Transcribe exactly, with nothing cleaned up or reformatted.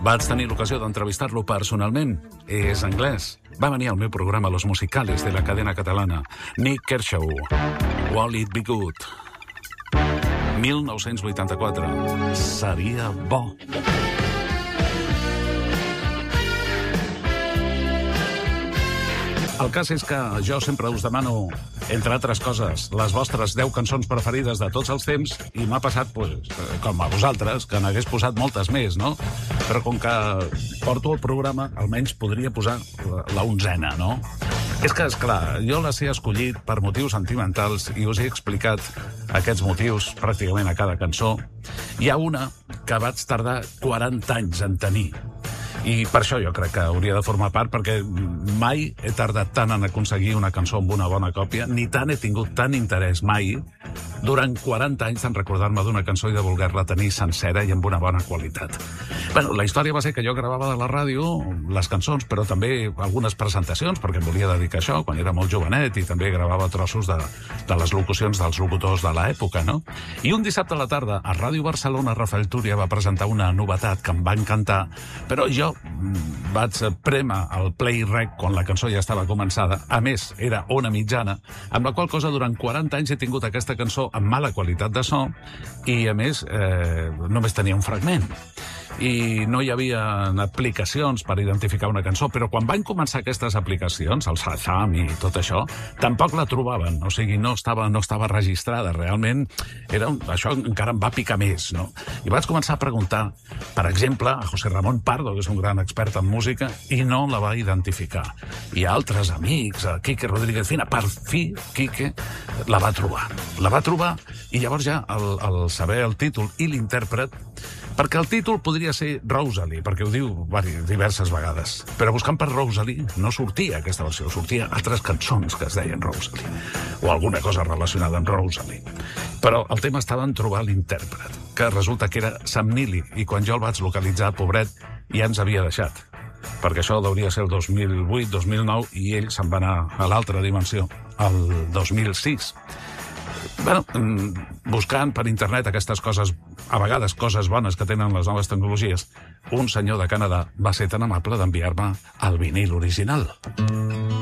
Vaig tenir l'ocasió d'entrevistar-lo personalment. És anglès. Va venir al meu programa Los Musicales de la cadena catalana. Nick Kershaw. Will It Be Good? mil nou-cents vuitanta-quatre. Seria bo. El cas és que jo sempre us demano, entre altres coses, les vostres deu cançons preferides de tots els temps, i m'ha passat, pues, com a vosaltres, que n'hagués posat moltes més, no? Però com que porto el programa, almenys podria posar la, la onzena, no? És que, esclar, jo les he escollit per motius sentimentals i us he explicat aquests motius pràcticament a cada cançó. Hi ha una que vaig tardar quaranta anys en tenir. I per això jo crec que hauria de formar part, perquè mai he tardat tant en aconseguir una cançó amb una bona còpia, ni tant he tingut tant interès mai durant quaranta anys en recordar-me d'una cançó i de voler-la tenir sencera i amb una bona qualitat. Bueno, la història va ser que jo gravava de la ràdio les cançons, però també algunes presentacions, perquè em volia dedicar a això quan era molt jovenet, i també gravava trossos de, de les locucions dels locutors de l'època, no? I un dissabte a la tarda, a Ràdio Barcelona, Rafael Túria va presentar una novetat que em va encantar, però jo vaig prémer el play rec quan la cançó ja estava començada. A més, era ona mitjana, amb la qual cosa durant quaranta anys he tingut aquesta cançó amb mala qualitat de so i, a més, eh, només tenia un fragment. I no hi havia aplicacions per identificar una cançó, però quan van començar aquestes aplicacions, el Shazam i tot això, tampoc la trobaven, o sigui, no estava, no estava registrada. Realment, era un, això encara em va picar més, no? I vaig començar a preguntar, per exemple, a José Ramón Pardo, que és un gran expert en música, i no la va identificar. I a altres amics, a Quique Rodríguez Fina, per fi, Quique la va trobar. La va trobar, i llavors ja, el, el saber el títol i l'intèrpret, perquè el títol podria ser Rosalie, perquè ho diu diverses vegades. Però buscant per Rosalie no sortia aquesta versió, sortia altres cançons que es deien Rosalie, o alguna cosa relacionada amb Rosalie. Però el tema estava en trobar l'intèrpret, que resulta que era Sam Neely, i quan jo el vaig localitzar, pobret, ja ens havia deixat, perquè això hauria de ser el dos mil vuit dos mil nou, i ell se'n va anar a l'altra dimensió, el dos mil sis. Bueno, buscant per internet aquestes coses, a vegades coses bones que tenen les noves tecnologies, un senyor de Canadà va ser tan amable d'enviar-me el vinil original.